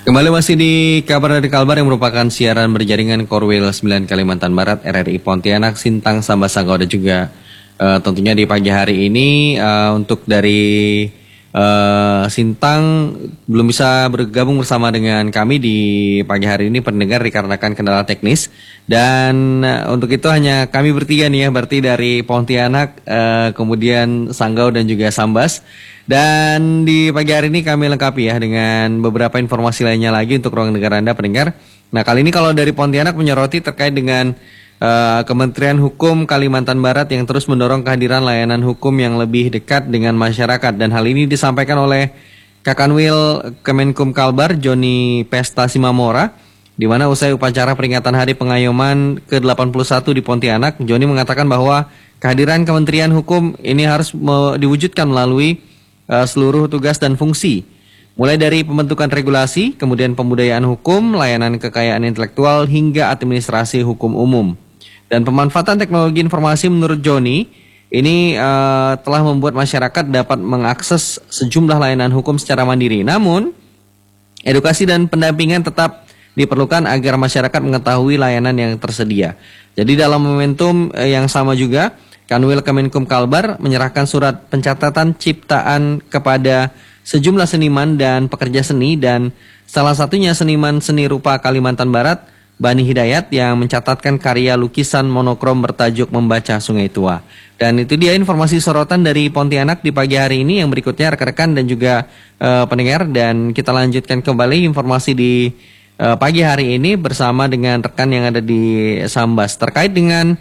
Kembali masih di kabar dari Kalbar yang merupakan siaran berjaringan Korwil 9 Kalimantan Barat, RRI Pontianak, Sintang, Sambas, Sanggau dan juga tentunya di pagi hari ini untuk dari Sintang belum bisa bergabung bersama dengan kami di pagi hari ini pendengar dikarenakan kendala teknis dan untuk itu hanya kami bertiga nih ya, berarti dari Pontianak, kemudian Sanggau dan juga Sambas. Dan di pagi hari ini kami lengkapi ya dengan beberapa informasi lainnya lagi untuk ruang dengar Anda pendengar. Nah, kali ini kalau dari Pontianak menyoroti terkait dengan Kementerian Hukum Kalimantan Barat yang terus mendorong kehadiran layanan hukum yang lebih dekat dengan masyarakat. Dan hal ini disampaikan oleh Kakanwil Kemenkum Kalbar, Joni Pesta Simamora, di mana usai upacara peringatan Hari Pengayoman ke-81 di Pontianak, Joni mengatakan bahwa kehadiran Kementerian Hukum ini harus diwujudkan melalui seluruh tugas dan fungsi, mulai dari pembentukan regulasi, kemudian pembudayaan hukum, layanan kekayaan intelektual, hingga administrasi hukum umum. Dan pemanfaatan teknologi informasi menurut Joni ini telah membuat masyarakat dapat mengakses sejumlah layanan hukum secara mandiri. Namun, edukasi dan pendampingan tetap diperlukan agar masyarakat mengetahui layanan yang tersedia. Jadi dalam momentum yang sama juga, Kanwil Kemenkum Kalbar menyerahkan surat pencatatan ciptaan kepada sejumlah seniman dan pekerja seni, dan salah satunya seniman seni rupa Kalimantan Barat, Bani Hidayat, yang mencatatkan karya lukisan monokrom bertajuk Membaca Sungai Tua. Dan itu dia informasi sorotan dari Pontianak di pagi hari ini. Yang berikutnya rekan-rekan dan juga pendengar, dan kita lanjutkan kembali informasi di pagi hari ini bersama dengan rekan yang ada di Sambas terkait dengan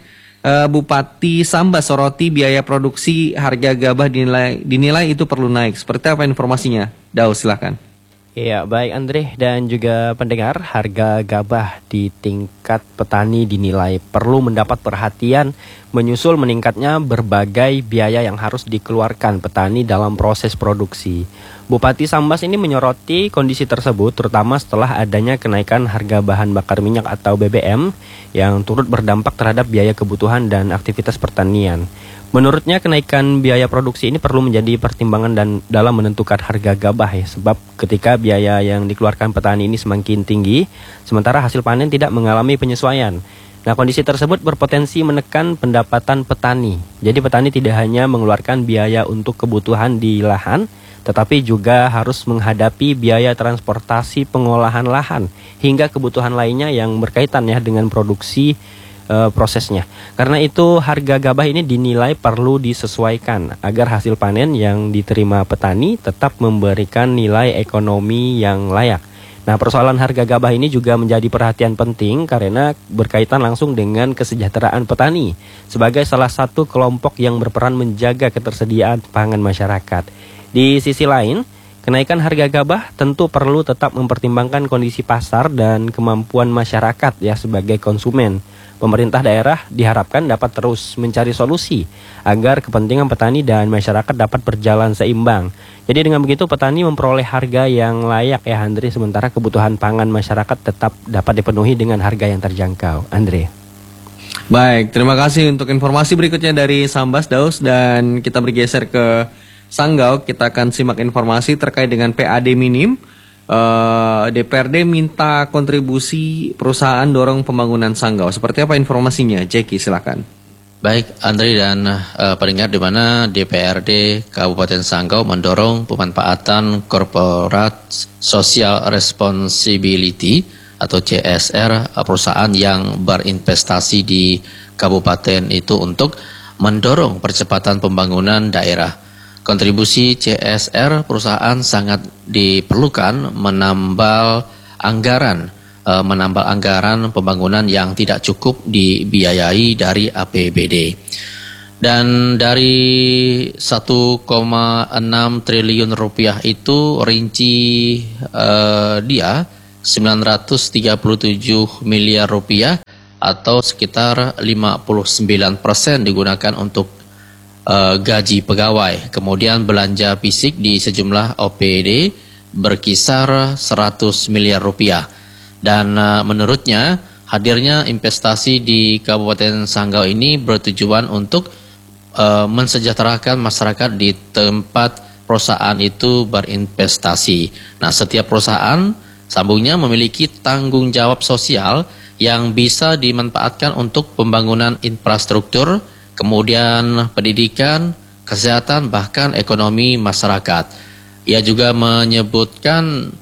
Bupati Sambas soroti biaya produksi harga gabah dinilai itu perlu naik. Seperti apa informasinya? Daus, silakan. Iya, baik Andre dan juga pendengar, harga gabah di tingkat petani dinilai perlu mendapat perhatian menyusul meningkatnya berbagai biaya yang harus dikeluarkan petani dalam proses produksi. Bupati Sambas ini menyoroti kondisi tersebut terutama setelah adanya kenaikan harga bahan bakar minyak atau BBM yang turut berdampak terhadap biaya kebutuhan dan aktivitas pertanian. Menurutnya kenaikan biaya produksi ini perlu menjadi pertimbangan dan dalam menentukan harga gabah ya, sebab ketika biaya yang dikeluarkan petani ini semakin tinggi, sementara hasil panen tidak mengalami penyesuaian. Nah, kondisi tersebut berpotensi menekan pendapatan petani. Jadi petani tidak hanya mengeluarkan biaya untuk kebutuhan di lahan, tetapi juga harus menghadapi biaya transportasi pengolahan lahan hingga kebutuhan lainnya yang berkaitan ya dengan produksi prosesnya. Karena itu harga gabah ini dinilai perlu disesuaikan agar hasil panen yang diterima petani tetap memberikan nilai ekonomi yang layak. Nah, persoalan harga gabah ini juga menjadi perhatian penting karena berkaitan langsung dengan kesejahteraan petani sebagai salah satu kelompok yang berperan menjaga ketersediaan pangan masyarakat. Di sisi lain, kenaikan harga gabah tentu perlu tetap mempertimbangkan kondisi pasar dan kemampuan masyarakat ya sebagai konsumen. Pemerintah daerah diharapkan dapat terus mencari solusi agar kepentingan petani dan masyarakat dapat berjalan seimbang. Jadi dengan begitu petani memperoleh harga yang layak ya Andre, sementara kebutuhan pangan masyarakat tetap dapat dipenuhi dengan harga yang terjangkau. Andre. Baik, terima kasih untuk informasi berikutnya dari Sambas, Daus, dan kita bergeser ke Sanggau. Kita akan simak informasi terkait dengan PAD minim. DPRD minta kontribusi perusahaan dorong pembangunan Sanggau. Seperti apa informasinya? Jeki, silakan. Baik, Andri dan pendengar, di mana DPRD Kabupaten Sanggau mendorong pemanfaatan Corporate Social Responsibility atau CSR perusahaan yang berinvestasi di kabupaten itu untuk mendorong percepatan pembangunan daerah. Kontribusi CSR perusahaan sangat diperlukan menambal anggaran pembangunan yang tidak cukup dibiayai dari APBD. Dan dari 1,6 triliun rupiah itu rinci dia 937 miliar rupiah atau sekitar 59% digunakan untuk gaji pegawai. Kemudian belanja fisik di sejumlah OPD berkisar 100 miliar rupiah. Dan menurutnya hadirnya investasi di Kabupaten Sanggau ini bertujuan untuk mensejahterakan masyarakat di tempat perusahaan itu berinvestasi. Nah, setiap perusahaan Sambungnya memiliki tanggung jawab sosial yang bisa dimanfaatkan untuk pembangunan infrastruktur, kemudian pendidikan, kesehatan, bahkan ekonomi masyarakat. Ia juga menyebutkan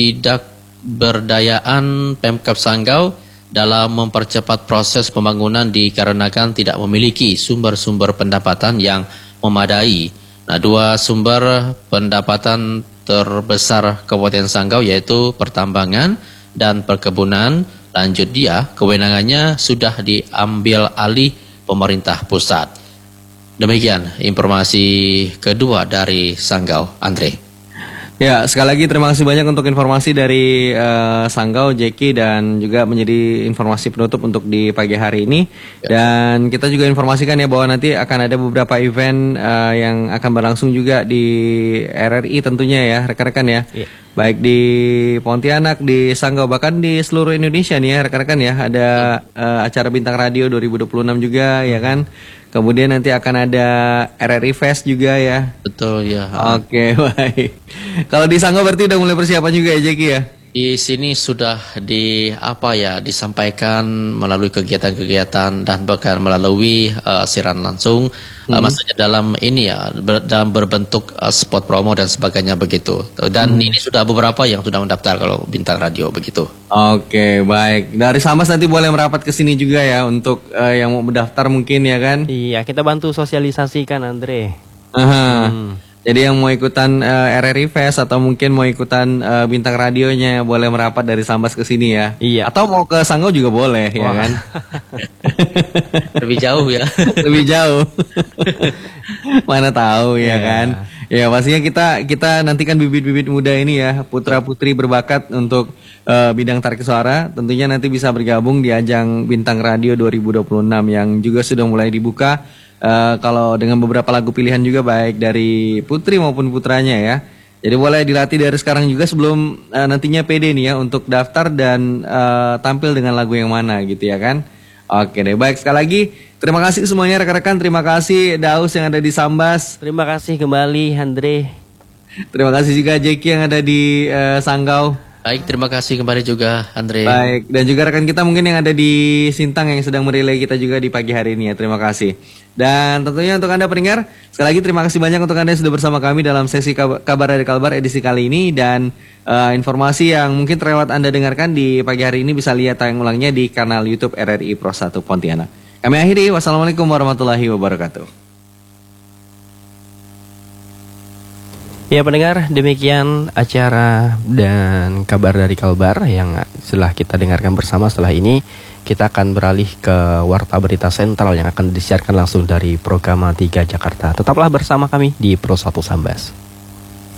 ketidakberdayaan Pemkab Sanggau dalam mempercepat proses pembangunan dikarenakan tidak memiliki sumber-sumber pendapatan yang memadai. Nah, dua sumber pendapatan terbesar Kabupaten Sanggau yaitu pertambangan dan perkebunan. Lanjut dia, kewenangannya sudah diambil alih pemerintah pusat. Demikian informasi kedua dari Sanggau, Andre. Ya, sekali lagi terima kasih banyak untuk informasi dari Sanggau, Jeki, dan juga menjadi informasi penutup untuk di pagi hari ini. Dan kita juga informasikan ya bahwa nanti akan ada beberapa event yang akan berlangsung juga di RRI tentunya ya, rekan-rekan ya. Baik di Pontianak, di Sanggau, bahkan di seluruh Indonesia nih ya, rekan-rekan ya. Ada acara Bintang Radio 2026 juga ya kan. Kemudian nanti akan ada RRI Fest juga ya. Betul ya. Oke, baik. Kalau di Sanggau berarti udah mulai persiapan juga ya, Jeki ya? Di sini sudah disampaikan melalui kegiatan-kegiatan dan bahkan melalui siaran langsung, maksudnya dalam ini ya, dalam berbentuk spot promo dan sebagainya begitu. Dan ini sudah beberapa yang sudah mendaftar kalau Bintang Radio begitu. Oke, baik. Dari Sambas nanti boleh merapat ke sini juga ya untuk yang mau mendaftar mungkin ya kan? Iya, kita bantu sosialisasikan, Andre. Aha. Jadi yang mau ikutan RRI Fest atau mungkin mau ikutan Bintang Radionya boleh merapat dari Sambas ke sini ya. Iya. Atau mau ke Sanggau juga boleh ya kan. Lebih jauh ya. Lebih jauh. Mana tahu ya kan. Ya pastinya kita nantikan bibit-bibit muda ini ya, putra-putri berbakat untuk bidang tarik suara. Tentunya nanti bisa bergabung di ajang Bintang Radio 2026 yang juga sudah mulai dibuka. Kalau dengan beberapa lagu pilihan juga baik dari putri maupun putranya ya. Jadi boleh dilatih dari sekarang juga sebelum nantinya PD nih ya untuk daftar dan tampil dengan lagu yang mana gitu ya kan. Oke deh, baik, sekali lagi terima kasih semuanya rekan-rekan. Terima kasih Daus yang ada di Sambas. Terima kasih kembali, Andre. Terima kasih juga Jeki yang ada di Sanggau. Baik, terima kasih kembali juga Andre. Baik, dan juga rekan kita mungkin yang ada di Sintang yang sedang merelay kita juga di pagi hari ini ya. Terima kasih. Dan tentunya untuk Anda pendengar, sekali lagi terima kasih banyak untuk Anda yang sudah bersama kami dalam sesi Kabar dari Kalbar edisi kali ini. Dan informasi yang mungkin terlewat Anda dengarkan di pagi hari ini bisa lihat tayang ulangnya di kanal YouTube RRI Pro 1 Pontianak. Kami akhiri, wassalamualaikum warahmatullahi wabarakatuh. Ya pendengar, demikian acara dan kabar dari Kalbar yang setelah kita dengarkan bersama. Setelah ini kita akan beralih ke Warta Berita Sentral yang akan disiarkan langsung dari Programa 3 Jakarta. Tetaplah bersama kami di Pro 1 Sambas.